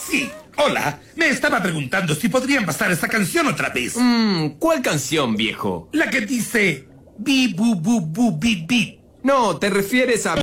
Sí, hola. Me estaba preguntando si podrían pasar esta canción otra vez. ¿Cuál canción, viejo? La que dice... Bi, bu, bu, bu, bi, bi. No, te refieres a... 1,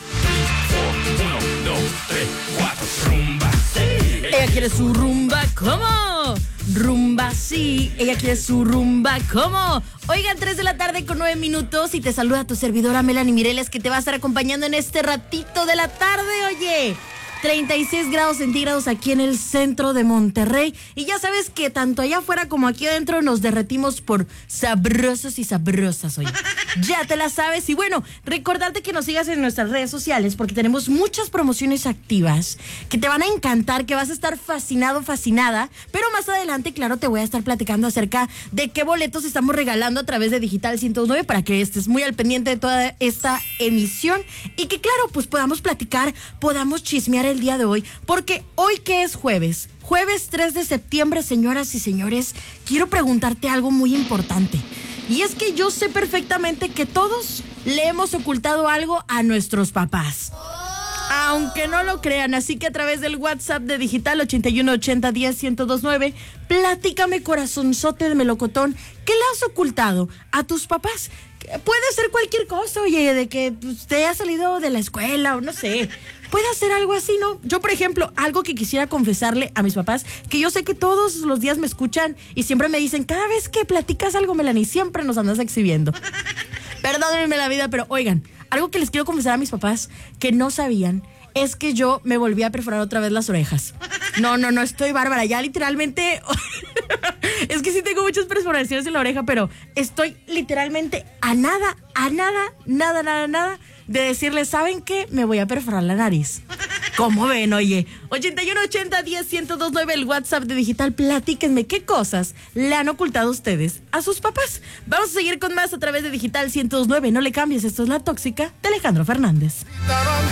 2, 3, 4, rumba. Ella quiere su rumba, ¿cómo? Rumba, sí, ella quiere su rumba, ¿cómo? Oigan, 3 de la tarde con 9 minutos y te saluda tu servidora Melanie Mireles, que te va a estar acompañando en este ratito de la tarde, oye. 36 grados centígrados aquí en el centro de Monterrey. Y ya sabes que tanto allá afuera como aquí adentro nos derretimos por sabrosos y sabrosas, oye. Ya te la sabes. Y bueno, recordarte que nos sigas en nuestras redes sociales porque tenemos muchas promociones activas que te van a encantar, que vas a estar fascinado, fascinada. Pero más adelante, claro, te voy a estar platicando acerca de qué boletos estamos regalando a través de Digital 109 para que estés muy al pendiente de toda esta emisión y que, claro, pues podamos platicar, podamos chismear el día de hoy, porque hoy que es jueves 3 de septiembre, señoras y señores, quiero preguntarte algo muy importante. Y es que yo sé perfectamente que todos le hemos ocultado algo a nuestros papás. Aunque no lo crean, así que a través del WhatsApp de Digital 8180101029, platícame, corazonzote de melocotón, ¿qué le has ocultado a tus papás? Puede ser cualquier cosa, oye, de que te haya salido de la escuela o no sé. Puede ser algo así, ¿no? Yo, por ejemplo, algo que quisiera confesarle a mis papás, que yo sé que todos los días me escuchan y siempre me dicen, cada vez que platicas algo, Melanie, siempre nos andas exhibiendo. Perdónenme la vida, pero oigan, algo que les quiero confesar a mis papás que no sabían es que yo me volví a perforar otra vez las orejas. No, estoy bárbara. Ya literalmente... Es que sí tengo muchas perforaciones en la oreja, pero estoy literalmente a nada de decirles, ¿saben qué? Me voy a perforar la nariz. ¿Cómo ven, oye? 8180101029, el WhatsApp de Digital. Platíquenme qué cosas le han ocultado ustedes a sus papás. Vamos a seguir con más a través de Digital 109. No le cambies, esto es La Tóxica de Alejandro Fernández.